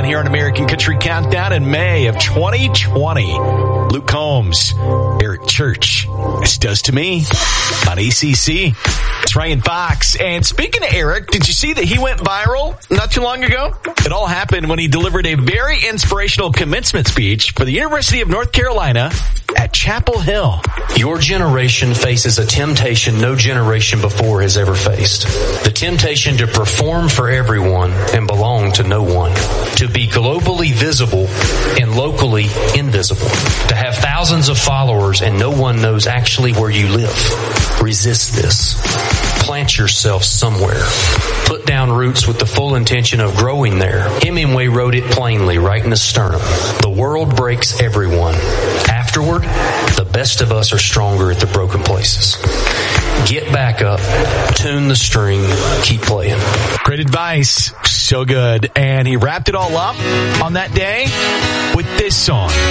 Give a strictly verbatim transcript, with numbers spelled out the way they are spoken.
Countdown here on American Country Countdown in May of twenty twenty. Luke Combs, Eric Church. This does to me on A C C. It's Ryan Fox. And speaking of Eric, did you see that he went viral not too long ago? It all happened when he delivered a very inspirational commencement speech for the University of North Carolina at Chapel Hill. Your generation faces a temptation no generation before has ever faced. The temptation to perform for everyone and belong to no one. To be globally visible and locally invisible. To have thousands of followers and no one knows actually where you live. Resist this. Plant yourself somewhere. Put down roots with the full intention of growing there. Hemingway wrote it plainly right in the sternum. The world breaks everyone. Afterward, the best of us are stronger at the broken places. Get back up, tune the string, keep playing. Great advice. So good. And he wrapped it all up on that day with this song.